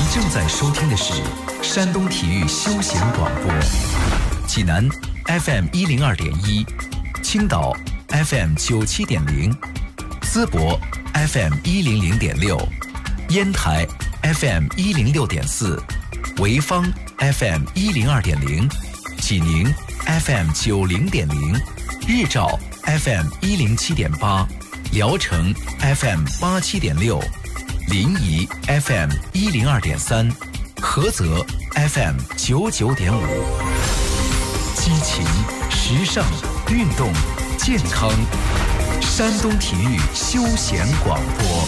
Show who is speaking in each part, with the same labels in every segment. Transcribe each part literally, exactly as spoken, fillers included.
Speaker 1: 正在收听的是山东体育休闲广播，济南 F M 一零二点一，青岛 F M 九七点零，淄博 F M 一零零点六，烟台 F M 一零六点四，潍坊 F M 一零二点零，济宁 F M 九零点零，日照 F M 一零七点八，聊城 F M 八七点六，临沂 F M 一零二点三，菏泽 F M 九九点五。激情、时尚、运动、健康，山东体育休闲广播。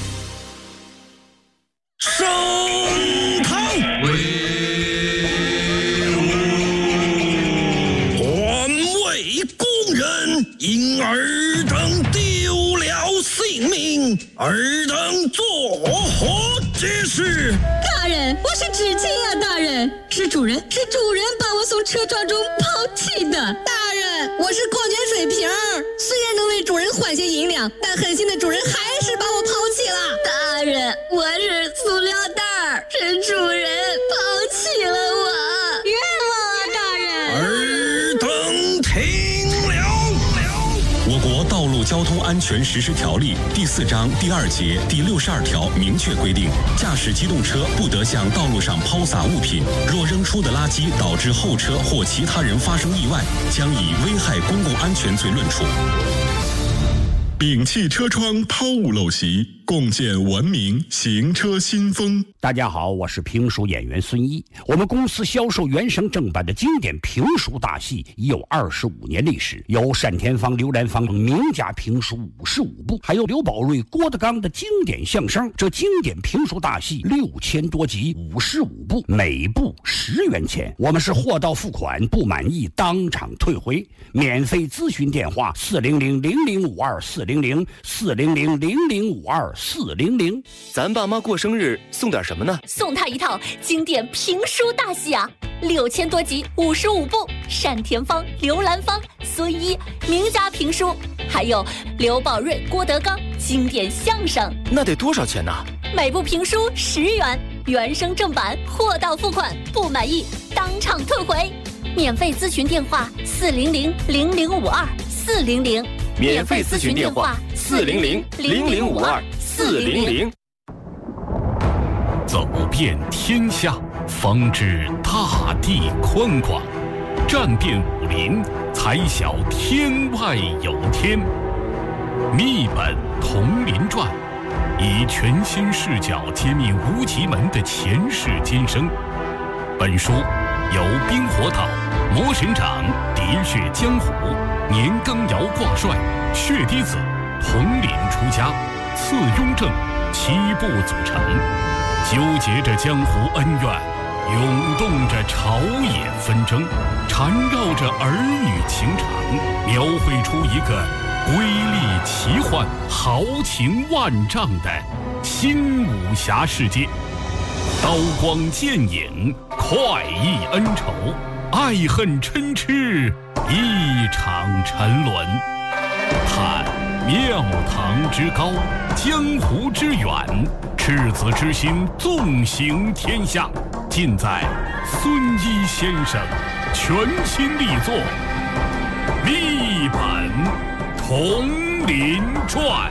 Speaker 2: 升堂威武，环卫工人因尔等丢了性命，尔等作何解释？
Speaker 3: 大人，我是知情啊，大人，是主人，是主人把我从车撞中抛弃的。大人，我是矿泉水瓶儿，虽然能为主人换些银两，但狠心的主人还是把我抛弃了。大人，我是塑料袋儿，是主人抛弃了我，冤枉啊，大人！
Speaker 2: 尔等听了。
Speaker 4: 我国道路交通安全实施条例第四章第二节第六十二条明确规定，驾驶机动车不得向道路上抛洒物品，若扔出的垃圾导致后车或其他人发生意外，将以危害公共安全罪论处。摒弃车窗抛物陋习，共建文明行车新风。
Speaker 5: 大家好，我是评书演员孙一。我们公司销售原声正版的经典评书大戏已有二十五年历史，有单田芳、刘兰芳名家评书五十五部，还有刘宝瑞、郭德纲的经典相声。这经典评书大戏六千多集，五十五部，每部十元钱。我们是货到付款，不满意当场退回。免费咨询电话：四零零零零五二四零零四零零零零五二四零零。
Speaker 6: 咱爸妈过生日送点什么呢？
Speaker 7: 送他一套经典评书大戏啊，六千多集，五十五部，单田芳、刘兰芳、孙一名家评书，还有刘宝瑞、郭德纲经典相声。
Speaker 6: 那得多少钱呢？
Speaker 7: 每部评书十元，原声正版，货到付款，不满意当场退回。免费咨询电话：四零零零零五二四零零。
Speaker 6: 免费咨询电话：四零零零零五二四零零。
Speaker 8: 走遍天下，方知大地宽广；战遍武林，才晓天外有天。密本同林传，以全新视角揭秘无极门的前世今生。本书由冰火岛、魔神掌、喋血江湖、年羹尧挂帅、血滴子、统领出家、次雍正七部组成，纠结着江湖恩怨，涌动着朝野纷争，缠绕着儿女情长，描绘出一个瑰丽奇幻、豪情万丈的新武侠世界。刀光剑影，快意恩仇，爱恨嗔痴，一场沉沦。探庙堂之高，江湖之远，赤子之心纵行天下，尽在孙一先生全新力作《密本同林传》。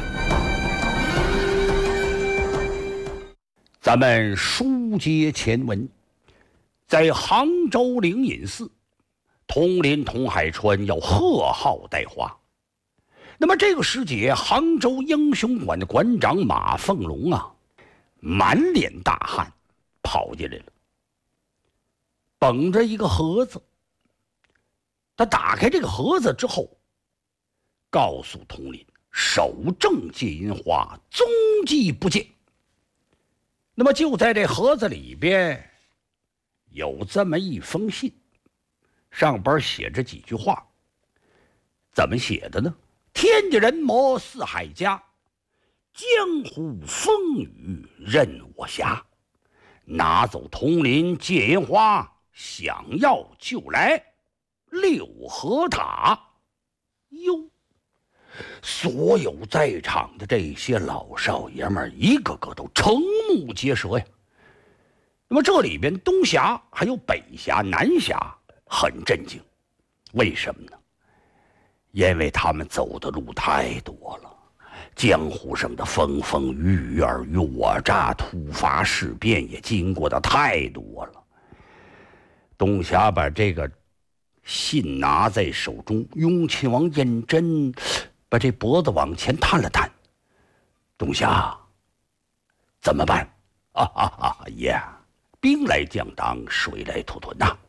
Speaker 5: 咱们书接前文，在杭州灵隐寺，统领统海川要贺号待花。那么这个时节，杭州英雄馆的馆长马凤龙啊，满脸大汗跑进来了，捧着一个盒子。他打开这个盒子之后，告诉统领，守正借银花，踪迹不见。那么就在这盒子里边有这么一封信，上边写着几句话。怎么写的呢？天地人魔四海家，江湖风雨任我侠。拿走铜鳞借银花，想要就来六合塔。哟，所有在场的这些老少爷们一个个都瞠目结舌呀！ 那么这里边东峡还有北峡、南峡很震惊，为什么呢？因为他们走的路太多了，江湖上的风风雨雨、尔虞我诈、突发事变也经过的太多了。东峡把这个信拿在手中，雍亲王胤禛把这脖子往前探了探。东峡怎么办？啊哈哈爷，兵来将挡，水来土屯呐、啊。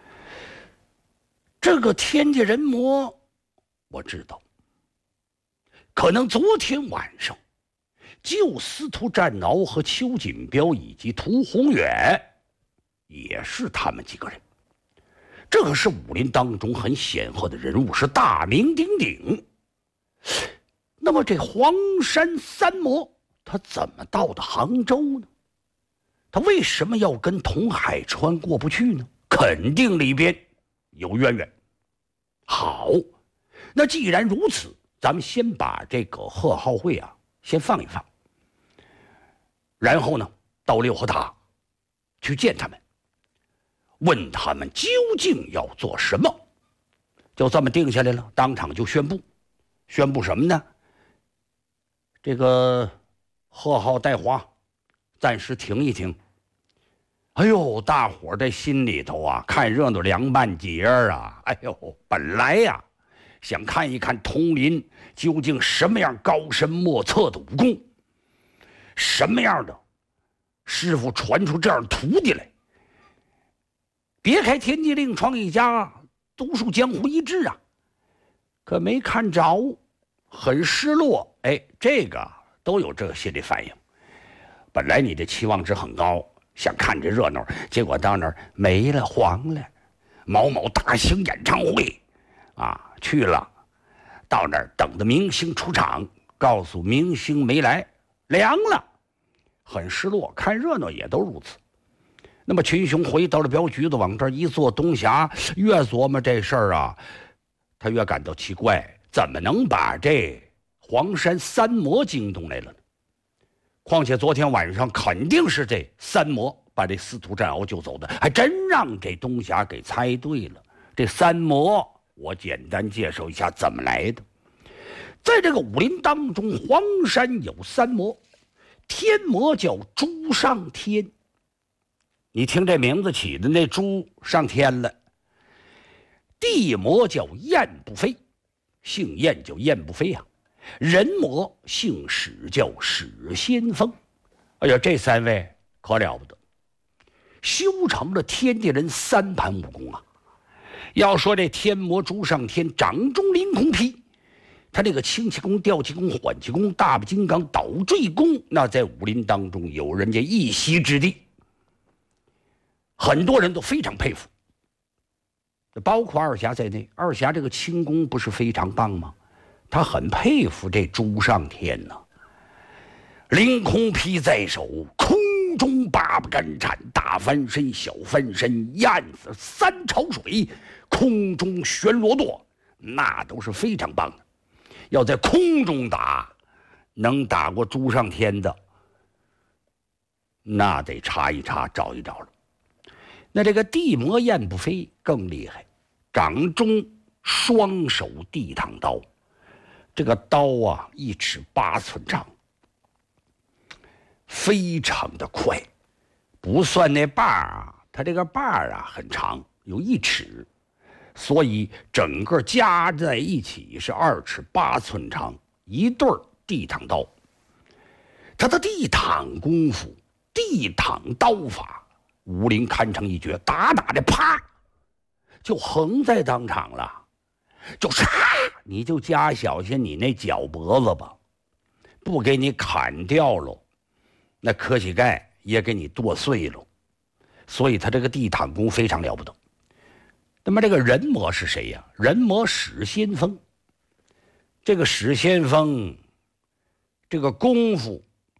Speaker 5: 这个天界人魔我知道，可能昨天晚上就司徒战挠和邱锦彪以及涂宏远也是他们几个人。这可是武林当中很显赫的人物，是大名鼎鼎。那么这黄山三魔他怎么到的杭州呢？他为什么要跟童海川过不去呢？肯定里边有渊源。好，那既然如此，咱们先把这个贺浩会啊先放一放，然后呢到六合塔去见他们，问他们究竟要做什么。就这么定下来了，当场就宣布，宣布什么呢？这个贺浩带华暂时停一停。哎呦，大伙儿在心里头啊，看热闹凉半截啊！哎呦，本来呀、啊，想看一看佟林究竟什么样高深莫测的武功，什么样的师傅传出这样徒弟来，别开天机令，闯一家，独树江湖一志啊！可没看着，很失落。哎，这个都有这个心理反应。本来你的期望值很高，想看这热闹，结果到那儿没了，黄了。某某大型演唱会啊，去了，到那儿等着明星出场，告诉明星没来，凉了，很失落。看热闹也都如此。那么群雄回到了镖局子，往这儿一坐，东峡越琢磨这事儿啊，他越感到奇怪，怎么能把这黄山三魔惊动来了呢？况且昨天晚上肯定是这三魔把这司徒战鳌救走的，还真让这东峡给猜对了。这三魔我简单介绍一下怎么来的。在这个武林当中，黄山有三魔，天魔叫朱上天，你听这名字起的，那猪上天了。地魔叫燕不飞，姓燕叫燕不飞啊。人魔姓史，叫史先锋。哎呀，这三位可了不得，修成了天地人三盘武功啊！要说这天魔朱上天，掌中凌空劈，他这个轻气功、吊气功、缓气功、大不金刚、倒坠功，那在武林当中有人家一席之地，很多人都非常佩服，包括二侠在内。二侠这个轻功不是非常棒吗？他很佩服这朱上天呐、啊，凌空劈在手，空中八不干铲，大翻身、小翻身、燕子三潮水，空中旋罗舵，那都是非常棒的。要在空中打，能打过朱上天的，那得查一查，找一找了。那这个地魔燕不飞更厉害，掌中双手地躺刀。这个刀啊，一尺八寸长，非常的快，不算那把啊，它这个把啊很长，有一尺，所以整个加在一起是二尺八寸长，一对地躺刀。他的地躺功夫、地躺刀法，武林堪称一绝，打打的啪，就横在当场了。就嚓，你就加小心你那脚脖子吧，不给你砍掉喽，那磕膝盖也给你剁碎喽。所以他这个地躺功非常了不得。那么这个人魔是谁呀？人魔史先锋。这个史先锋，这个功夫